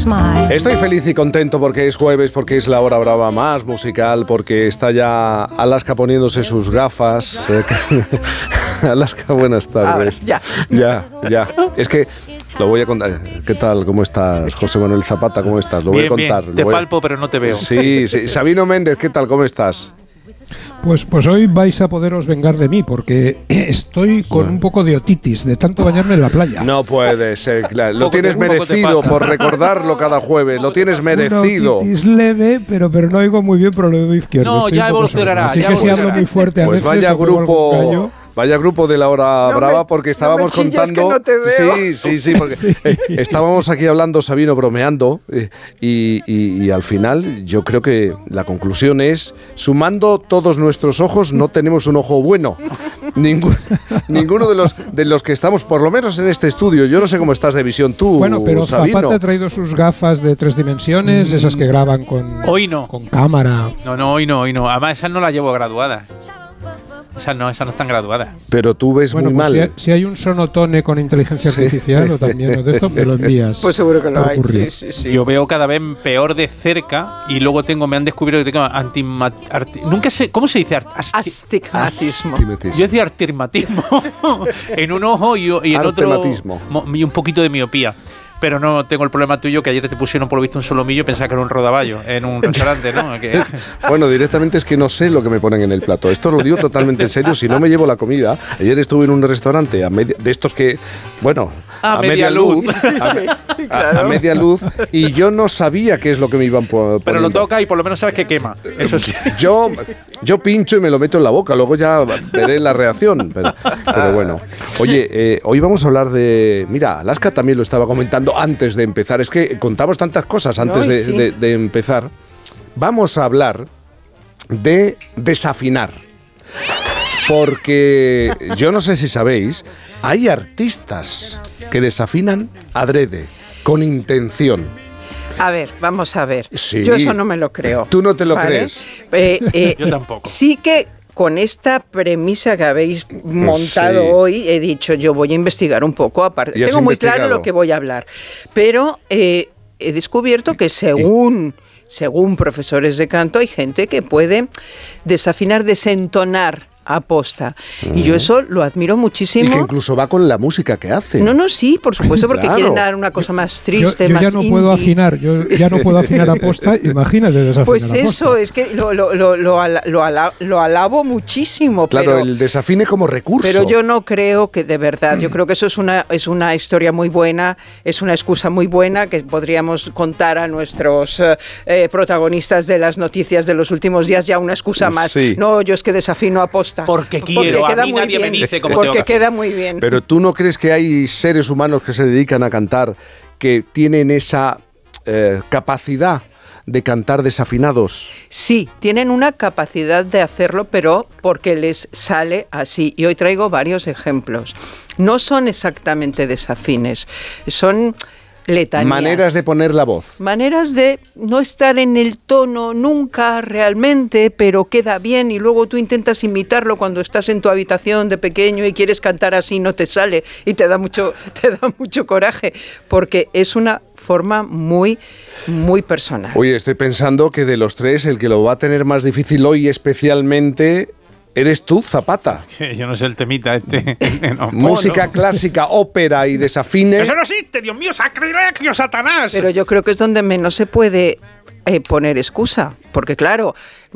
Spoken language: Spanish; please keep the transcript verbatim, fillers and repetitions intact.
smile. Estoy feliz y contento porque es jueves, porque es la hora brava más musical, porque está ya Alaska poniéndose sus gafas. Alaska, buenas tardes. Ahora, ya. Ya, ya. Es que lo voy a contar. ¿Qué tal? ¿Cómo estás, José Manuel Zapata? ¿Cómo estás? Lo bien, voy a contar. Bien. Te voy a... palpo, pero no te veo. Sí, sí. Sabino Méndez, ¿qué tal? ¿Cómo estás? Pues, pues hoy vais a poderos vengar de mí porque estoy con un poco de otitis de tanto bañarme en la playa. No puede ser, claro. Lo Poco tienes te- poco te merecido pasa. por recordarlo cada jueves. Lo tienes merecido. Una otitis leve, pero, pero no oigo muy bien por el oído izquierdo. No, Estoy ya un poco evolucionará, sordo. Así ya que si hablo evolucionará. muy fuerte a Pues veces vaya o pego algún grupo, gallo. vaya grupo de la hora No brava me- porque no estábamos me chilles, contando. que no te veo. Sí, sí, sí, porque eh, estábamos aquí hablando, Sabino, bromeando eh, y, y- y al final yo creo que la conclusión es, sumando todos nuestros ojos, no tenemos un ojo bueno. Ningún- ninguno de los de los que estamos, por lo menos en este estudio. Yo no sé cómo estás de visión tú, Bueno, pero Sabino. Zapata ha traído sus gafas de tres dimensiones, esas que graban con, Hoy no. con cámara. No, no, hoy no, hoy no. Además, esas no las llevo graduadas. Esas no, esas no están graduadas. Pero tú ves Bueno, muy pues mal. si, si hay un sonotone con inteligencia Sí. artificial o también o de esto, me lo envías. Pues seguro que lo por hay. correo. Sí, sí, sí. Yo veo cada vez peor de cerca y luego tengo, me han descubierto que tengo antima, arti- nunca sé, ¿cómo se dice? Art- asti- Astigmatismo. Astigmatismo. Yo decía artigmatismo en un ojo y, y en otro Artematismo. mo- y un poquito de miopía. Pero no tengo el problema tuyo que ayer te pusieron por lo visto un solomillo y pensaba que era un rodaballo en un restaurante, ¿no? Que- Bueno, directamente es que no sé lo que me ponen en el plato. Esto lo digo totalmente en serio. Si no me llevo la comida, ayer estuve en un restaurante a media, de estos que, bueno, A media luz. a, me- a- a media luz, y yo no sabía qué es lo que me iban po- Pero lo poniendo. toca y por lo menos sabes que quema. Eso sí. Yo, yo pincho y me lo meto en la boca, luego ya veré la reacción. Pero, pero bueno. Oye, eh, hoy vamos a hablar de. Mira, Alaska también lo estaba comentando antes de empezar. Es que contamos tantas cosas antes No, y de, sí. de- de empezar. Vamos a hablar de desafinar. Porque yo no sé si sabéis, hay artistas que desafinan adrede, con intención. A ver, vamos a ver. Sí. Yo eso no me lo creo. ¿Tú no te lo crees? Eh, eh, Yo tampoco. Sí que con esta premisa que habéis montado Sí. hoy, he dicho, yo voy a investigar un poco. Aparte, ¿Y has tengo muy claro investigado? lo que voy a hablar. Pero eh, he descubierto que según, según profesores de canto, hay gente que puede desafinar, desentonar aposta. Y yo eso lo admiro Y muchísimo. que incluso va con la música que hacen. No, no, sí, por supuesto, porque Claro. quieren dar una cosa más Yo, triste, yo más ya no puedo indie. afinar, yo ya no puedo afinar a posta, imagínate desafinar Pues a posta. eso, es que lo, lo, lo, lo, ala- lo ala- lo alabo muchísimo, Claro, pero, el desafine como recurso. pero yo no creo que de verdad, yo creo que eso es una, es una historia muy buena, es una excusa muy buena que podríamos contar a nuestros eh, eh, protagonistas de las noticias de los últimos días, ya una excusa más. Sí. No, yo es que desafino aposta. Porque quiero, a queda mí muy nadie me bien, dice cómo Porque tengo que queda muy bien. Pero tú no crees que hay seres humanos que se dedican a cantar que tienen esa eh, capacidad de cantar desafinados. Sí, tienen una capacidad de hacerlo, pero porque les sale así. Y hoy traigo varios ejemplos. No son exactamente desafines, son letanías. Maneras de poner la voz. Maneras de no estar en el tono nunca realmente, pero queda bien y luego tú intentas imitarlo cuando estás en tu habitación de pequeño y quieres cantar así, no te sale y te da mucho, te da mucho coraje, porque es una forma muy, muy personal. Oye, estoy pensando que de los tres, el que lo va a tener más difícil hoy especialmente eres tú, Zapata. Yo no sé el temita este. No, Música no. clásica, ópera y desafines. Eso no existe, Dios mío, sacrilegio, Satanás. Pero yo creo que es donde menos se puede eh, poner excusa, porque claro,